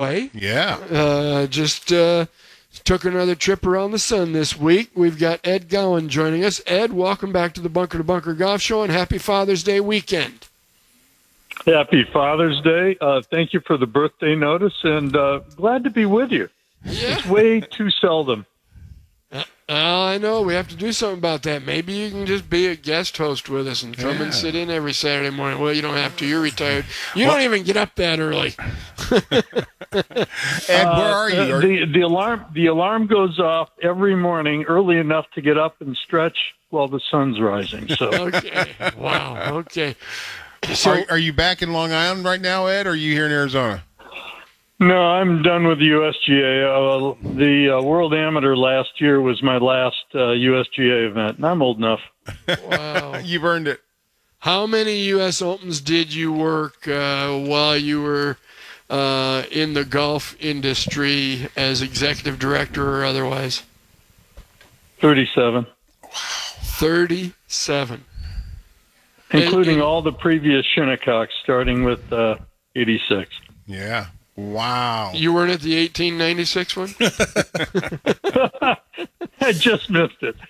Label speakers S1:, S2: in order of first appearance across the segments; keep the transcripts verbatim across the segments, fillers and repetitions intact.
S1: way.
S2: Yeah.
S1: Uh, just uh, took another trip around the sun this week. We've got Ed Gowan joining us. Ed, welcome back to the Bunker to Bunker Golf Show, and happy Father's Day weekend.
S3: Happy Father's Day. Uh, thank you for the birthday notice, and uh, glad to be with you.
S1: Yeah.
S3: It's way too seldom.
S1: Uh, I know. We have to do something about that. Maybe you can just be a guest host with us and come
S2: Yeah.
S1: and sit in every Saturday morning. Well, you don't have to. You're retired. You don't even get up that early.
S2: Ed, where are you?
S3: Uh,
S2: Are-
S3: the, the alarm the alarm goes off every morning early enough to get up and stretch while the sun's rising. So
S1: Okay. Wow. Okay. So,
S2: are, are you back in Long Island right now, Ed, or are you here in Arizona?
S3: no, I'm done with the U S G A. Uh, the uh, World Amateur last year was my last uh, U S G A event, and I'm old enough.
S1: wow.
S2: You've earned it.
S1: How many U S Opens did you work uh, while you were uh, in the golf industry as executive director or otherwise?
S3: thirty-seven,
S1: thirty-seven.
S3: including
S1: and-
S3: all the previous Shinnecocks, starting with uh, eighty-six.
S2: Yeah. Wow.
S1: You weren't at the eighteen ninety-six one?
S3: I just missed it.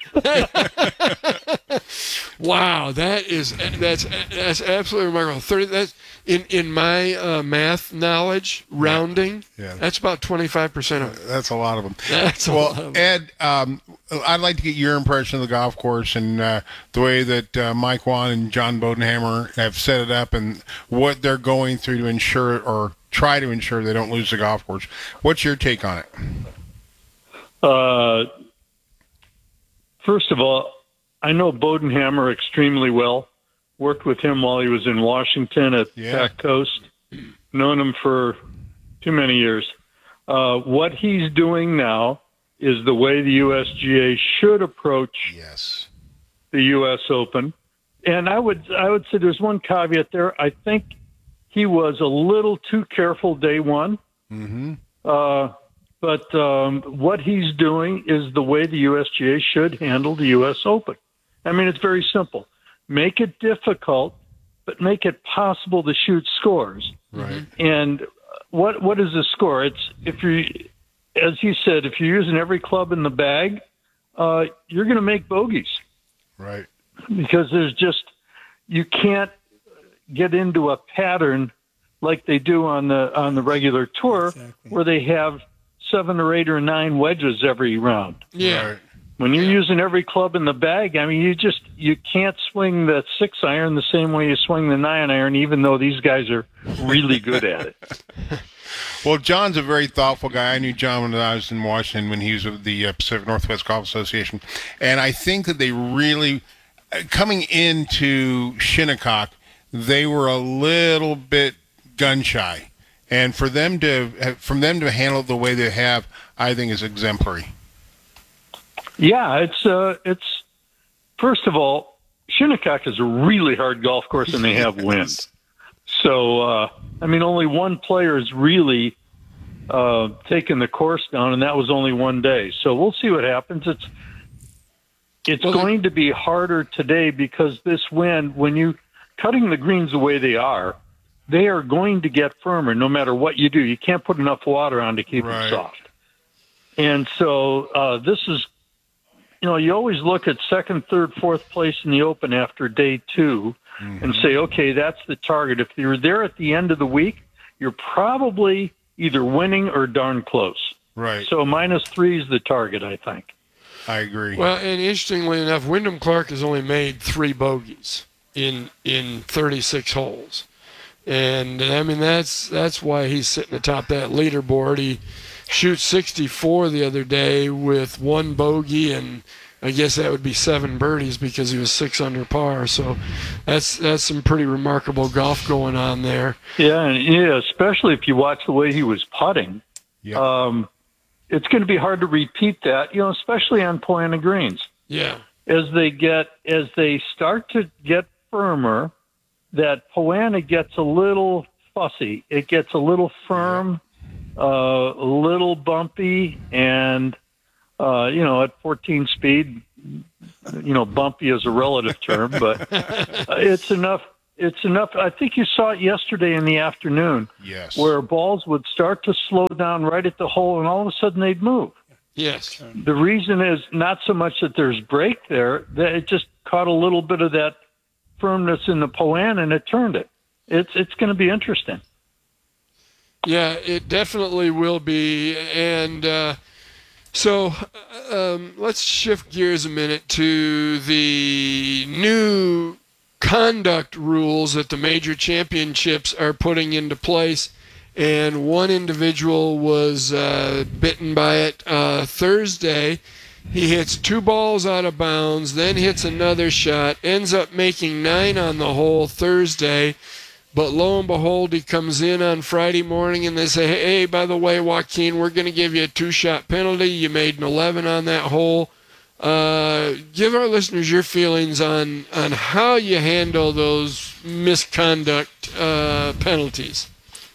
S1: Wow, that is that's that's absolutely remarkable. Thirty. That's in in my uh, math knowledge, rounding.
S2: Yeah.
S1: That's about twenty-five percent of it.
S2: That's a lot of them.
S1: That's a lot
S2: Well,
S1: of them.
S2: Ed, um, I'd like to get your impression of the golf course and uh, the way that uh, Mike Wan and John Bodenhammer have set it up and what they're going through to ensure or try to ensure they don't lose the golf course. What's your take on it?
S3: Uh, first of all, I know Bodenhammer extremely well. Worked with him while he was in Washington at
S2: Yeah.
S3: Pac Coast. Known him for too many years. Uh, what he's doing now is the way the U S G A should approach
S2: Yes.
S3: the U S Open. And I would I would say there's one caveat there. I think he was a little too careful day one.
S2: Mm-hmm.
S3: Uh, but um, what he's doing is the way the U S G A should handle the U S Open. I mean, it's very simple. Make it difficult, but make it possible to shoot scores.
S2: Right.
S3: And what what is the score? It's if you, as you said, if you're using every club in the bag, uh, you're going to make bogeys
S2: Right.
S3: because there's just you can't get into a pattern like they do on the on the regular tour,
S4: Exactly.
S3: where they have seven or eight or nine wedges every round.
S1: Yeah.
S2: Right.
S3: When you're
S1: Yeah.
S3: using every club in the bag, I mean, you just you can't swing the six iron the same way you swing the nine iron, even though these guys are really good at it.
S2: Well, John's a very thoughtful guy. I knew John when I was in Washington when he was with the uh, Pacific Northwest Golf Association. And I think that they really, uh, coming into Shinnecock, they were a little bit gun shy. And for them to, from them to handle it the way they have, I think is exemplary.
S3: Yeah, it's uh, it's first of all, Shinnecock is a really hard golf course, and they have wind. So, uh, I mean, only one player has really uh, taken the course down, and that was only one day. So we'll see what happens. It's it's
S1: Well,
S3: going to be harder today because this wind, when you cutting the greens the way they are, they are going to get firmer no matter what you do. You can't put enough water on to keep
S2: Right.
S3: them soft. And so uh, this is, you know, you always look at second, third, fourth place in the Open after day two and say, okay, that's the target. If you're there at the end of the week, you're probably either winning or darn close.
S2: Right.
S3: So minus three is the target, I think.
S2: I agree.
S1: Well, and interestingly enough, Wyndham Clark has only made three bogeys in in thirty-six holes, and I mean that's that's why he's sitting atop that leaderboard. He shoots sixty-four the other day with one bogey, and I guess that would be seven birdies because he was six under par. So that's that's some pretty remarkable golf going on there.
S3: Yeah, and yeah, especially if you watch the way he was putting.
S2: Yeah.
S3: Um, it's going to be hard to repeat that, you know, especially on Poa annua greens.
S1: Yeah,
S3: As they get, as they start to get firmer, that Poa annua gets a little fussy. It gets a little firm, uh, a little bumpy, and uh, you know, at fourteen speed, you know, bumpy is a relative term, but it's enough. it's enough. I think you saw it yesterday in the afternoon,
S2: Yes.
S3: where balls would start to slow down right at the hole, and all of a sudden they'd move.
S1: Yes.
S3: The reason is not so much that there's break there, that it just caught a little bit of that firmness in the Poan, and it turned it. It's it's going to be interesting.
S1: Yeah, it definitely will be. And uh, so um, let's shift gears a minute to the new conduct rules that the major championships are putting into place. And one individual was uh, bitten by it uh, Thursday. He hits two balls out of bounds, then hits another shot, ends up making nine on the hole Thursday. But lo and behold, he comes in on Friday morning and they say, hey, by the way, Joaquin, we're going to give you a two-shot penalty. You made an eleven on that hole. Uh, give our listeners your feelings on, on how you handle those misconduct uh, penalties.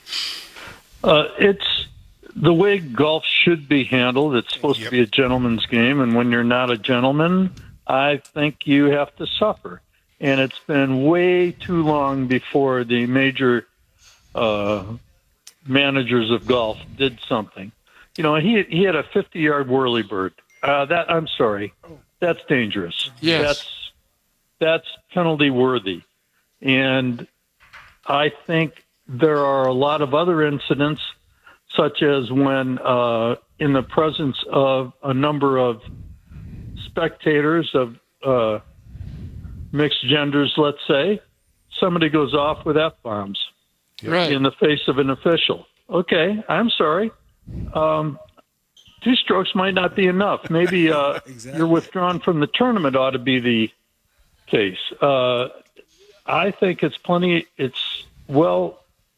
S3: Uh, it's the way golf should be handled. It's supposed
S2: Yep.
S3: to be a gentleman's game, and when you're not a gentleman, I think you have to suffer. And it's been way too long before the major uh, managers of golf did something. You know, he he had a fifty-yard whirly bird. Uh, that I'm sorry, that's dangerous.
S1: Yes.
S3: That's that's penalty worthy, and I think there are a lot of other incidents, such as when, uh, in the presence of a number of spectators of uh, mixed genders, let's say, somebody goes off with F-bombs
S1: Right.
S3: in the face of an official. Okay, I'm sorry. Um, two strokes might not be enough. Maybe uh,
S4: Exactly.
S3: you're withdrawn from the tournament ought to be the case. Uh, I think it's plenty, it's well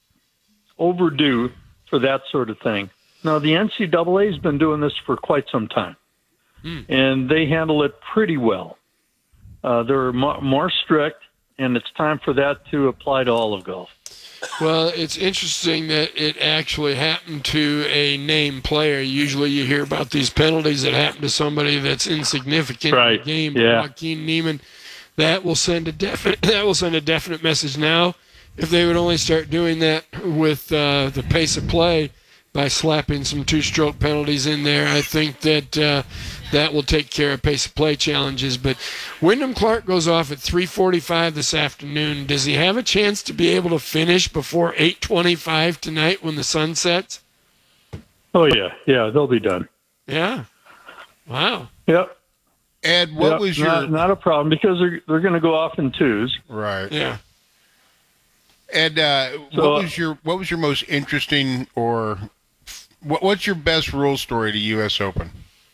S3: overdue for that sort of thing. Now, the N C double A has been doing this for quite some time, and they handle it pretty well. Uh, they're mo- more strict, and it's time for that to apply to all of golf.
S1: Well, it's interesting that it actually happened to a named player. Usually you hear about these penalties that happen to somebody that's insignificant in
S3: Right,
S1: the game.
S3: yeah.
S1: Joaquin Niemann, that will send a definite that will send a definite message now. If they would only start doing that with uh, the pace of play by slapping some two-stroke penalties in there, I think that uh, that will take care of pace of play challenges. But Wyndham Clark goes off at three forty-five this afternoon. Does he have a chance to be able to finish before eight twenty-five tonight when the sun sets?
S3: Oh, yeah, yeah, they'll be done.
S1: Yeah. Wow.
S3: Yep.
S2: Ed, what
S3: yep.
S2: was your
S3: not, not a problem because they're they're going to go off in twos.
S2: right?
S1: Yeah.
S2: Ed, uh,
S3: So-
S2: what was your what was your most interesting or what, what's your best rule story to U S Open?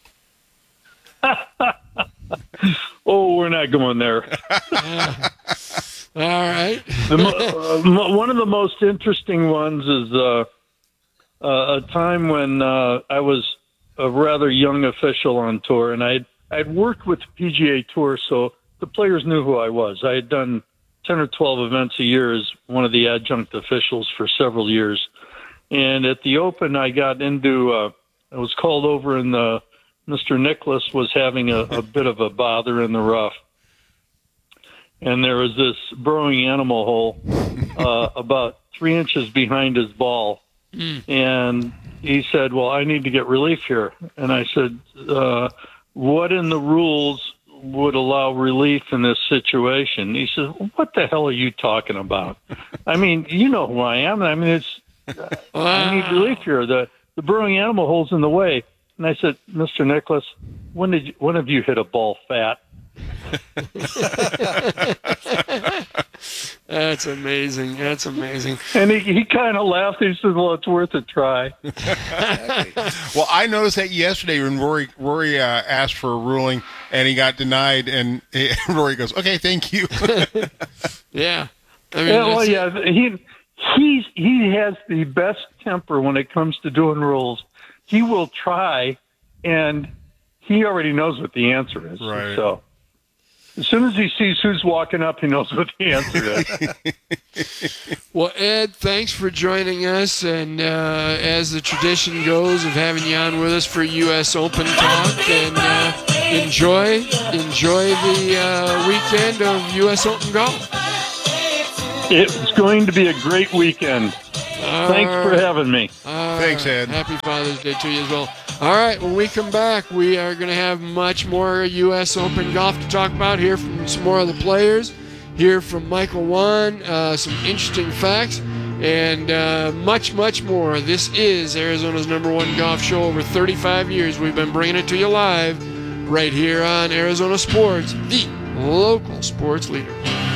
S3: Oh, we're not going there.
S1: All right.
S3: The mo- uh, mo- one of the most interesting ones is uh, uh, a time when uh, I was a rather young official on tour, and I'd I'd worked with the P G A Tour, so the players knew who I was. I had done ten or twelve events a year as one of the adjunct officials for several years, and at the Open, I got into uh, I was called over, and the Mister Nicholas was having a, a bit of a bother in the rough. And there was this burrowing animal hole uh, about three inches behind his ball.
S1: Mm.
S3: And he said, well, I need to get relief here. And I said, uh, what in the rules would allow relief in this situation? He said, well, what the hell are you talking about? I mean, you know who I am. I mean, it's I need relief here. The, the burrowing animal hole's in the way. And I said, Mister Nicholas, when did you, when have you hit a ball fat?
S1: That's amazing. That's amazing.
S3: And he, he kind of laughed. He said, well, it's worth a try.
S2: Well, I noticed that yesterday when Rory Rory uh, asked for a ruling and he got denied, and Rory goes, "Okay, thank you."
S1: Yeah. I mean,
S3: Yeah, well,
S1: that's-
S3: yeah, he, he's, he has the best temper when it comes to doing rules. He will try, and he already knows what the answer is.
S2: Right.
S3: So as soon as he sees who's walking up, he knows what the answer is.
S1: Well, Ed, thanks for joining us. And uh, as the tradition goes of having you on with us for U S Open talk, and uh, enjoy enjoy the uh, weekend of U S Open golf.
S3: It's going to be a great weekend.
S1: All
S3: Thanks for
S1: right.
S3: having me.
S1: All
S2: Thanks,
S1: right.
S2: Ed.
S1: Happy Father's Day to you as well. All right, when we come back, we are going to have much more U S Open golf to talk about, hear from some more of the players, hear from Michael Wan, uh, some interesting facts, and uh, much, much more. This is Arizona's number one golf show. Over thirty-five years, we've been bringing it to you live right here on Arizona Sports, the local sports leader.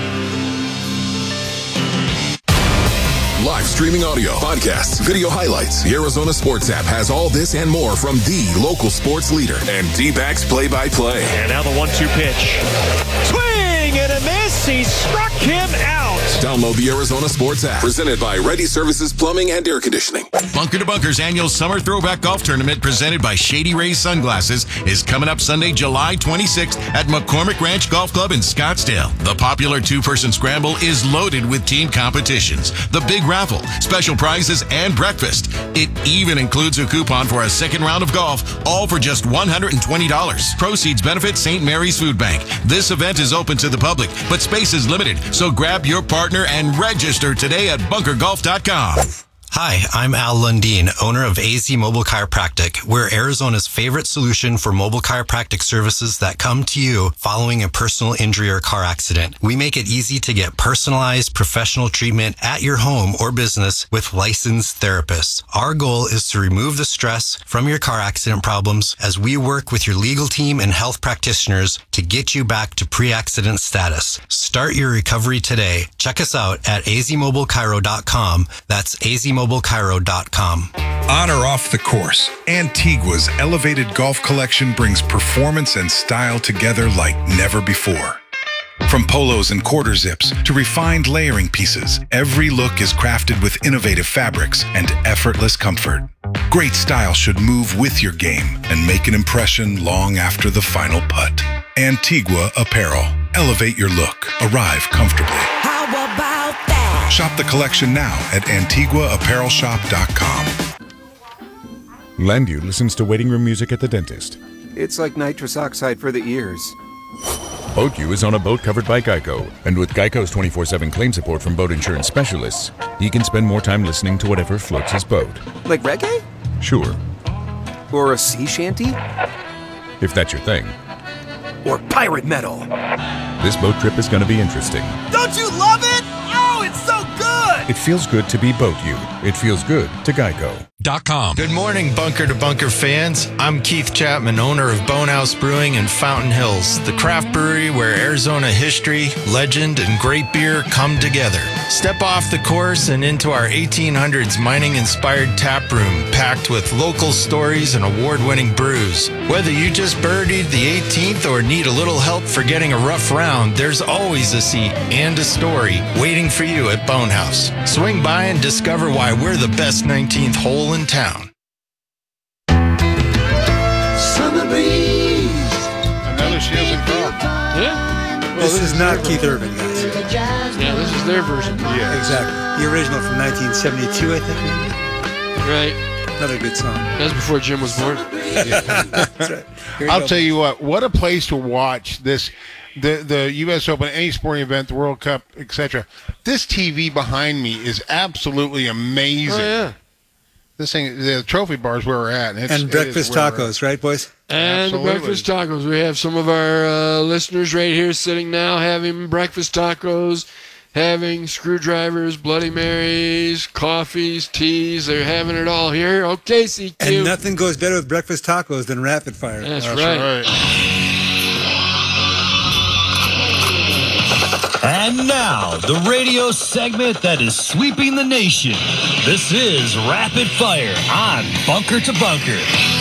S4: Live streaming audio, podcasts, video highlights. The Arizona Sports app has all this and more from the local sports leader and D-backs play-by-play.
S5: And now the one two pitch. Swing and a miss. He struck him out.
S4: Download the Arizona Sports app. Presented by Ready Services Plumbing and Air Conditioning.
S6: Bunker to Bunker's annual Summer Throwback Golf Tournament presented by Shady Rays Sunglasses is coming up Sunday, July twenty-sixth at McCormick Ranch Golf Club in Scottsdale. The popular two-person scramble is loaded with team competitions, the big raffle, special prizes, and breakfast. It even includes a coupon for a second round of golf, all for just one hundred twenty dollars. Proceeds benefit Saint Mary's Food Bank. This event is open to the public, but space is limited, so grab your partner and register today at bunker golf dot com.
S7: Hi, I'm Al Lundeen, owner of A Z Mobile Chiropractic. We're Arizona's favorite solution for mobile chiropractic services that come to you following a personal injury or car accident. We make it easy to get personalized professional treatment at your home or business with licensed therapists. Our goal is to remove the stress from your car accident problems as we work with your legal team and health practitioners to get you back to pre-accident status. Start your recovery today. Check us out at a z mobile chiro dot com. That's a z mobile chiro dot com.
S8: On or off the course, Antigua's elevated golf collection brings performance and style together like never before. From polos and quarter zips to refined layering pieces, every look is crafted with innovative fabrics and effortless comfort. Great style should move with your game and make an impression long after the final putt. Antigua Apparel. Elevate your look. Arrive comfortably.
S9: How about that?
S8: Shop the collection now at antigua apparel shop dot com.
S10: Landu listens to waiting room music at the dentist.
S11: It's like nitrous oxide for the ears.
S10: BoatU is on a boat covered by Geico, and with Geico's twenty-four seven claim support from boat insurance specialists, he can spend more time listening to whatever floats his boat.
S11: Like reggae?
S10: Sure,
S11: Or a sea shanty?
S10: if that's your thing.
S11: Or pirate metal?
S10: This boat trip is going to be interesting.
S9: Don't you love it? Oh, it's so good!
S10: It feels good to be BoatU. It feels good to Geico.
S6: Good morning, Bunker to Bunker fans. I'm Keith Chapman, owner of Bonehouse Brewing in Fountain Hills, the craft brewery where Arizona history, legend, and great beer come together. Step off the course and into our eighteen hundreds mining-inspired tap room, packed with local stories and award-winning brews. Whether you just birdied the eighteenth or need a little help for getting a rough round, there's always a seat and a story waiting for you at Bonehouse. Swing by and discover why we're the best nineteenth hole in town.
S9: Summer breeze.
S2: Another Shields and Carl.
S1: Yeah? Well,
S12: This is not Keith Urban, guys.
S1: Yeah, this is their version.
S2: Yeah.
S12: Exactly. The original from nineteen seventy-two, I think. maybe.
S1: Right.
S12: Another good song.
S1: That's before Jim was born.
S12: That's right. Here we
S2: I'll
S12: go.
S2: tell you what, what a place to watch this, the the U S Open, any sporting event, the World Cup, et cetera. This T V behind me is absolutely amazing.
S1: Oh, yeah.
S2: This thing, the trophy bar is where we're at. It's,
S12: And
S2: it is
S12: breakfast
S2: where we're
S12: tacos, right, boys?
S1: And the
S2: Absolutely.
S1: breakfast tacos. We have some of our uh, listeners right here sitting now having breakfast tacos, having screwdrivers, Bloody Marys, coffees, teas. They're having it all here. Okay, C Q.
S12: And nothing goes better with breakfast tacos than rapid fire.
S1: That's,
S2: That's
S1: right.
S2: right.
S5: And now, the radio segment that is sweeping the nation. This is Rapid Fire on Bunker to Bunker.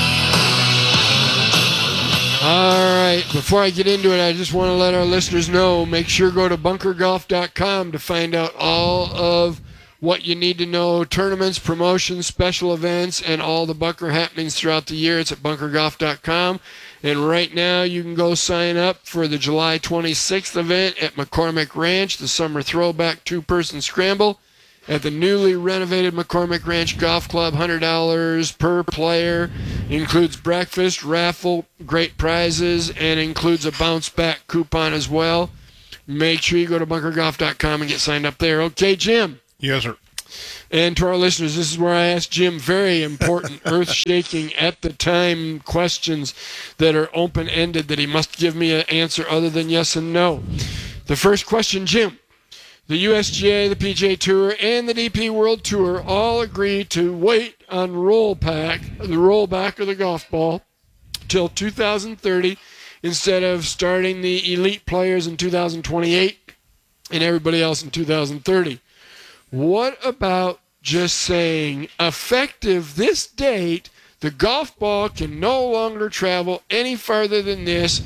S1: All right. Before I get into it, I just want to let our listeners know, make sure go to bunker golf dot com to find out all of what you need to know, tournaments, promotions, special events, and all the Bunker happenings throughout the year. It's at bunker golf dot com. And right now, you can go sign up for the July twenty-sixth event at McCormick Ranch, the Summer Throwback Two-Person Scramble at the newly renovated McCormick Ranch Golf Club. one hundred dollars per player. Includes breakfast, raffle, great prizes, and includes a bounce-back coupon as well. make sure you go to bunker golf dot com and get signed up there. Okay, Jim.
S2: Yes, sir.
S1: And to our listeners, this is where I ask Jim very important, earth-shaking, at-the-time questions that are open-ended that he must give me an answer other than yes and no. The first question, Jim. The U S G A, the P G A Tour, and the D P World Tour all agree to wait on rollback, the rollback of the golf ball till two thousand thirty instead of starting the elite players in two thousand twenty-eight and everybody else in two thousand thirty. What about just saying, effective this date, the golf ball can no longer travel any farther than this,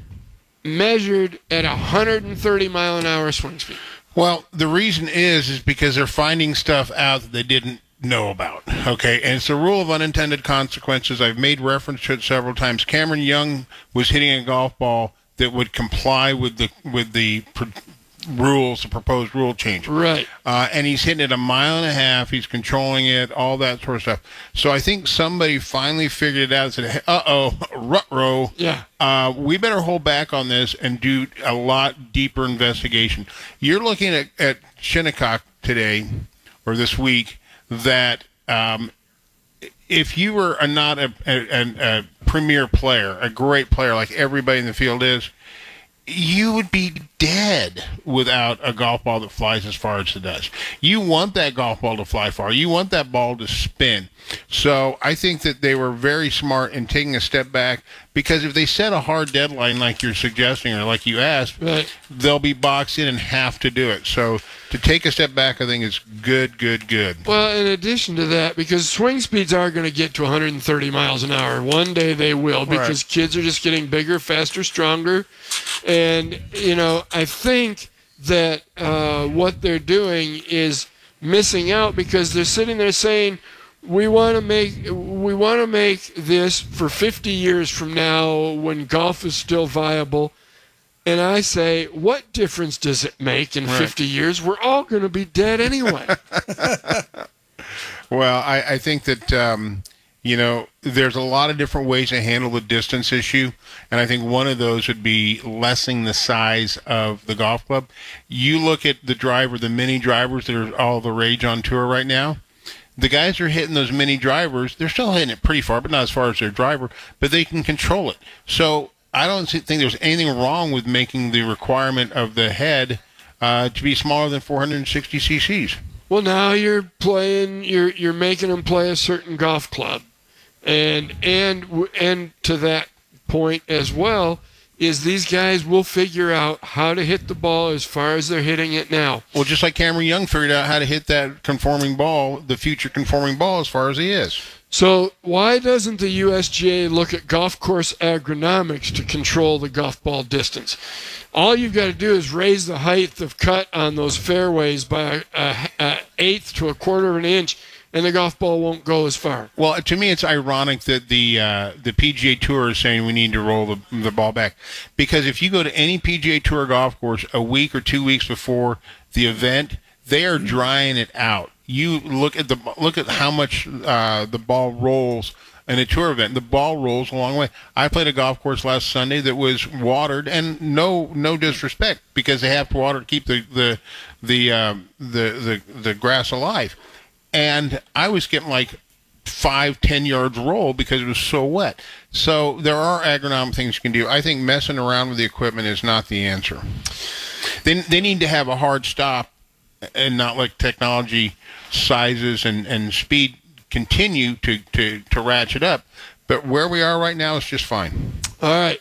S1: measured at one hundred thirty mile an hour swing speed?
S2: Well, the reason is is because they're finding stuff out that they didn't know about. Okay, and it's the rule of unintended consequences. I've made reference to it several times. Cameron Young was hitting a golf ball that would comply with the with the pr- rules, the proposed rule change.
S1: Right.
S2: Uh, and he's hitting it a mile and a half. He's controlling it, all that sort of stuff. So I think somebody finally figured it out and said, hey, uh-oh, ruh-roh.
S1: Yeah.
S2: Uh, we better hold back on this and do a lot deeper investigation. You're looking at, at Shinnecock today, or this week, that um, if you were a, not a, a, a premier player, a great player like everybody in the field is, you would be dead without a golf ball that flies as far as it does. You want that golf ball to fly far. You want that ball to spin. So I think that they were very smart in taking a step back, because if they set a hard deadline like you're suggesting or like you asked,
S1: right,
S2: they'll be boxed in and have to do it. So to take a step back, I think is good, good, good.
S1: Well, in addition to that, because swing speeds are going to get to one hundred thirty miles an hour. One day they will, because
S2: Right.
S1: kids are just getting bigger, faster, stronger. And, you know, I think that uh, what they're doing is missing out, because they're sitting there saying, we want to make we want to make this for fifty years from now when golf is still viable. And I say, what difference does it make in
S2: Right.
S1: fifty years? We're all going to be dead anyway.
S2: Well, I, I think that, um, you know, there's a lot of different ways to handle the distance issue, and I think one of those would be lessening the size of the golf club. You look at the driver, the mini drivers that are all the rage on tour right now. The guys who are hitting those mini drivers, they're still hitting it pretty far, but not as far as their driver, but they can control it. So I don't think there's anything wrong with making the requirement of the head uh, to be smaller than four hundred sixty cc's.
S1: Well, now you're playing, you're you're making them play a certain golf club, and and and to that point as well is these guys will figure out how to hit the ball as far as they're hitting it now.
S2: Well, just like Cameron Young figured out how to hit that conforming ball, the future conforming ball, as far as he is.
S1: So why doesn't the U S G A look at golf course agronomics to control the golf ball distance? All you've got to do is raise the height of cut on those fairways by a, a eighth to a quarter of an inch, and the golf ball won't go as far.
S2: Well, to me, it's ironic that the uh, the P G A Tour is saying we need to roll the, the ball back, because if you go to any P G A Tour golf course a week or two weeks before the event, they are drying it out. You look at the look at how much uh, the ball rolls in a tour event. The ball rolls a long way. I played a golf course last Sunday that was watered, and no no disrespect, because they have to water to keep the the the um, the, the the grass alive. And I was getting like five, ten yards roll because it was so wet. So there are agronomic things you can do. I think messing around with the equipment is not the answer. They they need to have a hard stop and not let technology sizes and, and speed continue to, to, to ratchet up. But where we are right now is just fine.
S1: All right.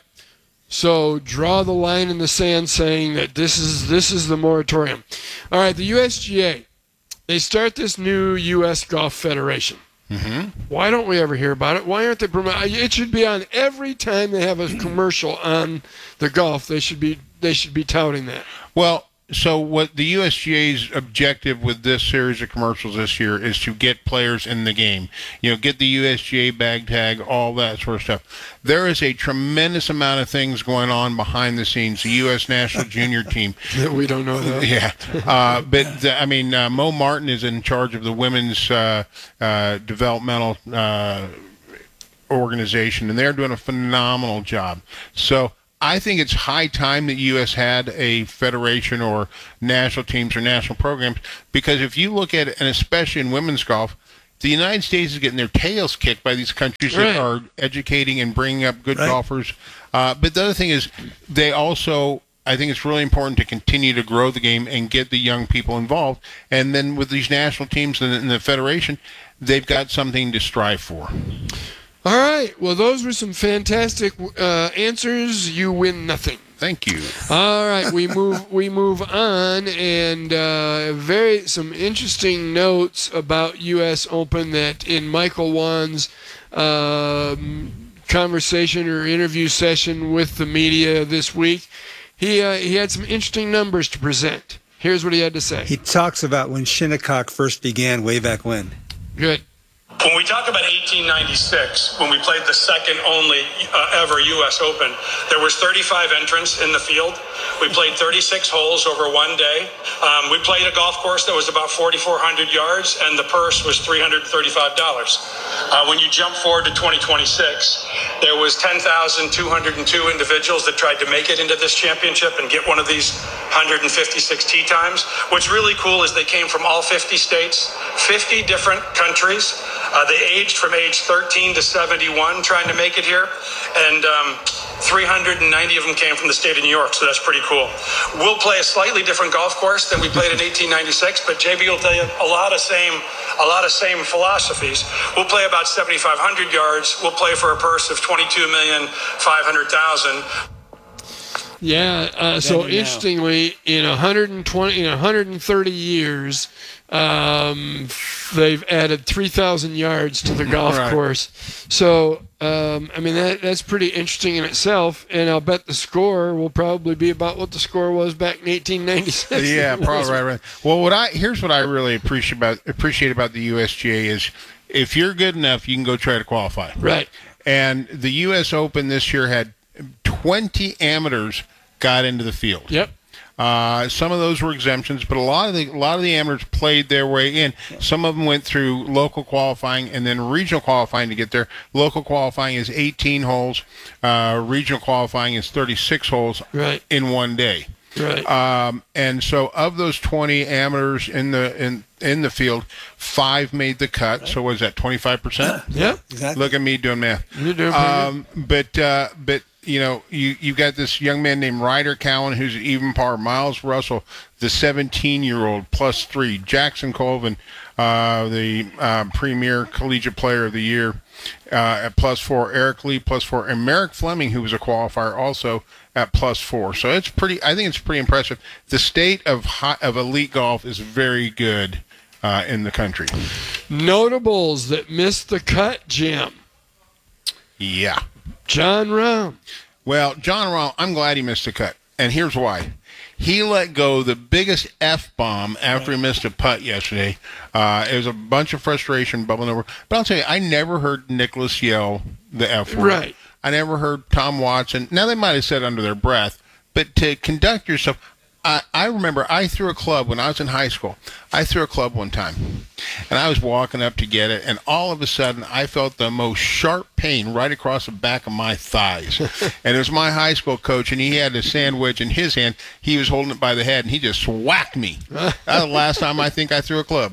S1: So draw the line in the sand saying that this is this is the moratorium. All right, the U S G A, they start this new U S Golf Federation.
S2: Mm-hmm.
S1: Why don't we ever hear about it? Why aren't they promoting? It should be on every time they have a commercial on the golf. They should be they should be touting that.
S2: Well, so what the U S G A's objective with this series of commercials this year is to get players in the game. You know, get the U S G A bag tag, all that sort of stuff. There is a tremendous amount of things going on behind the scenes. The U S National Junior Team.
S1: We don't know that.
S2: Yeah. Uh, but, the, I mean, uh, Mo Martin is in charge of the women's uh, uh, developmental uh, organization, and they're doing a phenomenal job. So I think it's high time that U S had a federation or national teams or national programs, because if you look at it, and especially in women's golf, the United States is getting their tails kicked by these countries
S1: Right.
S2: that are educating and bringing up good
S12: Right.
S2: golfers. Uh, but the other thing is, they also, I think it's really important to continue to grow the game and get the young people involved. And then with these national teams and, and the federation, they've got something to strive for.
S1: All right. Well, those were some fantastic uh, answers. You win nothing.
S2: Thank you.
S1: All right, we move we move on, and uh, very some interesting notes about U S Open that in Michael Wan's um, conversation or interview session with the media this week, he uh, he had some interesting numbers to present. Here's what he had to say.
S12: He talks about when Shinnecock first began way back when.
S1: Good.
S13: When we talk about eighteen ninety-six, when we played the second only uh, ever U S Open, there was thirty-five entrants in the field. We played thirty-six holes over one day. Um, we played a golf course that was about forty-four hundred yards, and the purse was three hundred thirty-five dollars. Uh, when you jump forward to twenty twenty-six, there was ten thousand two hundred two individuals that tried to make it into this championship and get one of these one hundred fifty-six tee times. What's really cool is they came from all fifty states, fifty different countries. Uh, they aged from age thirteen to seventy-one trying to make it here, and um, three hundred ninety of them came from the state of New York, so that's pretty cool. We'll play a slightly different golf course than we played in eighteen ninety-six, but J B will tell you a lot of same, a lot of same philosophies. We'll play about seventy-five hundred yards. We'll play for a purse of twenty-two million five hundred thousand.
S1: Yeah. Uh, so
S12: Then you know.
S1: interestingly, in one hundred twenty, in one hundred thirty years, um, they've added three thousand yards to the golf
S2: Right.
S1: course. So, um, I mean, that that's pretty interesting in itself. And I'll bet the score will probably be about what the score was back in eighteen ninety-six.
S2: Yeah, probably right, right. Well, what I here's what I really appreciate about appreciate about the U S G A is, if you're good enough, you can go try to qualify.
S1: Right.
S2: And the U S Open this year had twenty amateurs got into the field.
S1: Yep.
S2: Uh, some of those were exemptions, but a lot of the a lot of the amateurs played their way in. Some of them went through local qualifying and then regional qualifying to get there. Local qualifying is eighteen holes. Uh, regional qualifying is thirty-six holes
S1: Right.
S2: in one day.
S1: Right.
S2: Um, and so, of those twenty amateurs in the in in the field, five made the cut. So, was that twenty-five percent?
S1: Yep.
S12: Exactly.
S2: Look at me doing math.
S1: You're doing pretty
S2: Um, but uh, but you know, you you got this young man named Ryder Cowan, who's an even par. Miles Russell, the seventeen-year-old, plus three. Jackson Colvin, uh, the uh, premier collegiate player of the year, uh, at plus four. Eric Lee, plus four, and Merrick Fleming, who was a qualifier, also at plus four. So it's pretty. I think it's pretty impressive. The state of high, of elite golf is very good uh, in the country.
S1: Notables that missed the cut, Jim.
S2: Yeah.
S1: John Rahm.
S2: Well, John Rahm, I'm glad he missed the cut, and here's why. He let go the biggest F-bomb after he missed a putt yesterday. Uh, it was a bunch of frustration bubbling over. But I'll tell you, I never heard Nicholas yell the F word.
S1: Right.
S2: I never heard Tom Watson. Now, they might have said under their breath, but to conduct yourself, I, I remember I threw a club when I was in high school. I threw a club one time, and I was walking up to get it, and all of a sudden I felt the most sharp pain right across the back of my thighs. And it was my high school coach, and he had a sandwich in his hand. He was holding it by the head, and he just whacked me. That was the last time I think I threw a club.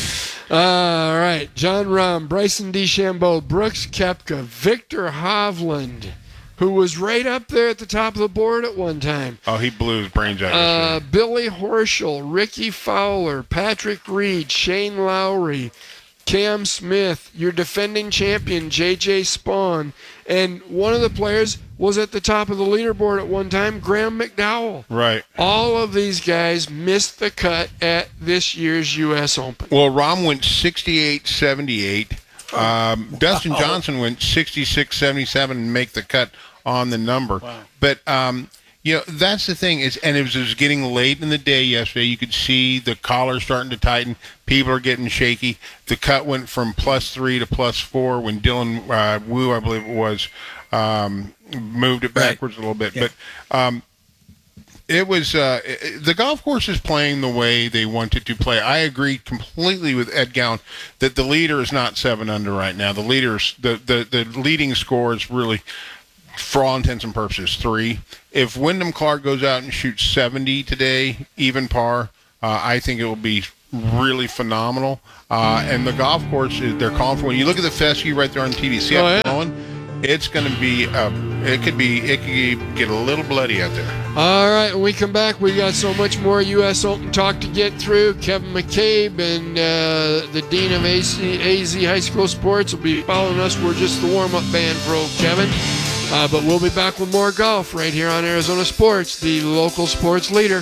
S1: All right. John Rahm, Bryson DeChambeau, Brooks Koepka, Victor Hovland, who was right up there at the top of the board at one time.
S2: Oh, he blew his brains out.
S1: Uh, Billy Horschel, Ricky Fowler, Patrick Reed, Shane Lowry, Cam Smith, your defending champion, J J Spawn, and one of the players was at the top of the leaderboard at one time, Graham McDowell.
S2: Right.
S1: All of these guys missed the cut at this year's U S Open.
S2: Well, Rahm went sixty-eight seventy-eight. Um, Dustin Johnson went sixty-six seventy-seven and make the cut on the number.
S12: Wow.
S2: But, um, you know, that's the thing. Is, and it was, it was getting late in the day yesterday. You could see the collar starting to tighten. People are getting shaky. The cut went from plus three to plus four when Dylan uh, Wu, I believe it was, um, moved it backwards right. a little bit.
S12: Yeah.
S2: But um, it was uh, – the golf course is playing the way they wanted to play. I agree completely with Ed Gown that the leader is not seven under right now. The leader is, the, the, the leading score is really – for all intents and purposes, three. If Wyndham Clark goes out and shoots seventy today, even par, uh, I think it will be really phenomenal. Uh, and the golf course, they're calling for, when you look at the fescue right there on T V, see how
S1: Oh,
S2: it's
S1: yeah.
S2: going? It's going to be, uh, it could be, it could get a little bloody out there.
S1: All right, when we come back, we got so much more U S Open talk to get through. Kevin McCabe and uh, the Dean of A Z, A Z High School Sports will be following us. We're just the warm-up band for old Kevin. Uh, but we'll be back with more golf right here on Arizona Sports, the local sports leader.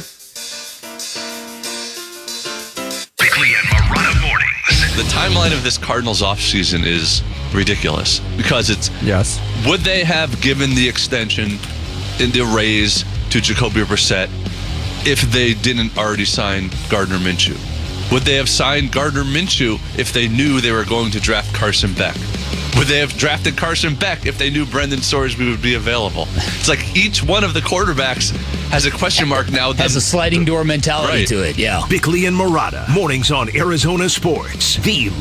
S5: Bickley and Marotta mornings. The timeline of this Cardinals offseason is ridiculous because it's
S14: yes.
S5: Would they have given the extension in the raise to Jacoby Brissett if they didn't already sign Gardner Minshew? Would they have signed Gardner Minshew if they knew they were going to draft Carson Beck? Would they have drafted Carson Beck if they knew Brendan Sorsby would be available? It's like each one of the quarterbacks has a question mark now.
S15: Has a sliding door mentality
S5: Right.
S15: to it, yeah.
S16: Bickley and Marotta, mornings on Arizona Sports. The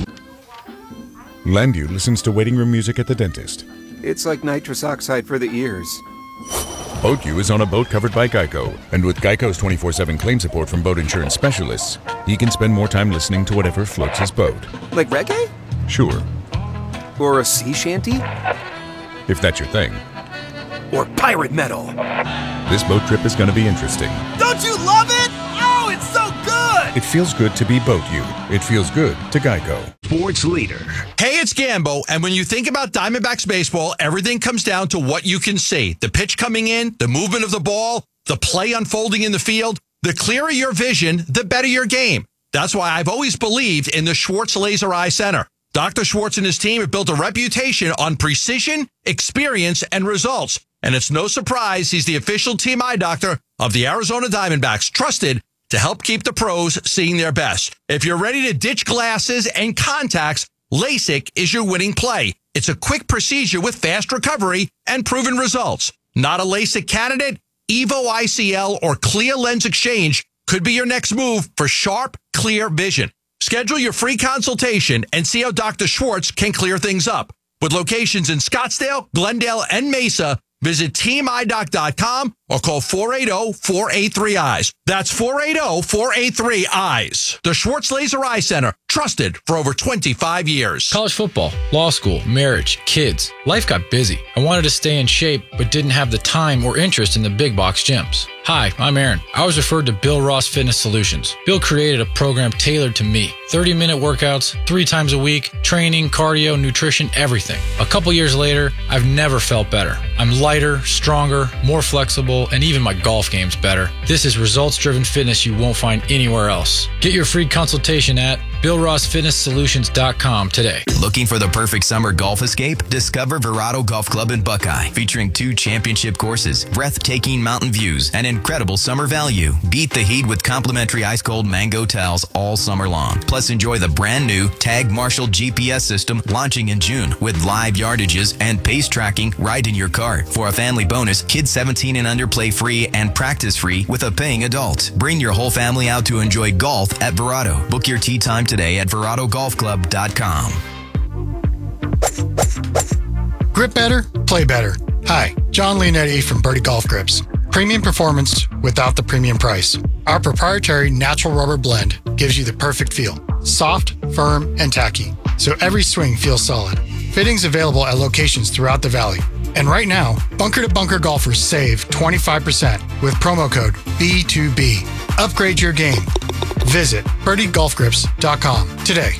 S10: Landview listens to waiting room music at the dentist.
S11: It's like nitrous oxide for the ears.
S10: BoatU is on a boat covered by Geico, and with Geico's twenty-four seven claim support from boat insurance specialists, he can spend more time listening to whatever floats his boat.
S11: Like reggae?
S10: Sure,
S11: Or a sea shanty?
S10: if that's your thing.
S16: or pirate metal.
S10: This boat trip is going to be interesting.
S9: Don't you love it? Oh, it's so good!
S10: It feels good to be BoatU. It feels good to Geico.
S16: Sports leader.
S6: Hey, it's Gambo, and when you think about Diamondbacks baseball, everything comes down to what you can see. The pitch coming in, the movement of the ball, the play unfolding in the field. The clearer your vision, the better your game. That's why I've always believed in the Schwartz Laser Eye Center. Doctor Schwartz and his team have built a reputation on precision, experience, and results. And it's no surprise he's the official team eye doctor of the Arizona Diamondbacks, trusted to help keep the pros seeing their best. If you're ready to ditch glasses and contacts, LASIK is your winning play. It's a quick procedure with fast recovery and proven results. Not a LASIK candidate? Evo I C L or Clear Lens Exchange could be your next move for sharp, clear vision. Schedule your free consultation and see how Doctor Schwartz can clear things up. With locations in Scottsdale, Glendale, and Mesa, visit team eye doc dot com or call four eight zero, four eight three, eyes. That's four eight zero, four eight three, eyes. The Schwartz Laser Eye Center, trusted for over twenty-five years.
S17: College football, law school, marriage, kids. Life got busy. I wanted to stay in shape, but didn't have the time or interest in the big box gyms. Hi, I'm Aaron. I was referred to Bill Ross Fitness Solutions. Bill created a program tailored to me. thirty-minute workouts, three times a week, training, cardio, nutrition, everything. A couple years later, I've never felt better. I'm lighter, stronger, more flexible, and even my golf game's better. This is results-driven fitness you won't find anywhere else. Get your free consultation at bill ross fitness solutions dot com today.
S18: Looking for the perfect summer golf escape? Discover Verado Golf Club in Buckeye, featuring two championship courses, breathtaking mountain views, and incredible summer value. Beat the heat with complimentary ice-cold mango towels all summer long. Plus, enjoy the brand new Tag Marshall G P S system launching in June with live yardages and pace tracking right in your cart. For a family bonus, kids seventeen and under play free and practice free with a paying adult. Bring your whole family out to enjoy golf at Verado. Book your tee time today at verado golf club dot com.
S19: Grip better, play better. Hi, John Leonetti from Birdie Golf Grips. Premium performance without the premium price. Our proprietary natural rubber blend gives you the perfect feel. Soft, firm, and tacky, so every swing feels solid. Fittings available at locations throughout the valley. And right now, Bunker to Bunker golfers save twenty-five percent with promo code B two B. Upgrade your game. Visit birdie golf grips dot com today.